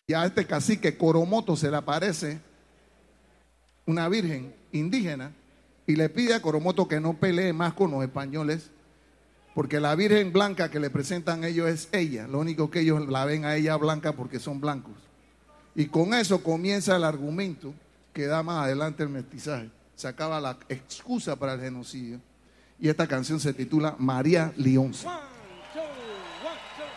Y a este cacique Coromoto se le aparece una virgen indígena y le pide a Coromoto que no pelee más con los españoles, porque la virgen blanca que le presentan ellos es ella. Lo único que ellos la ven a ella blanca porque son blancos. Y con eso comienza el argumento que da más adelante el mestizaje. Se acaba la excusa para el genocidio. Y esta canción se titula María Lionza.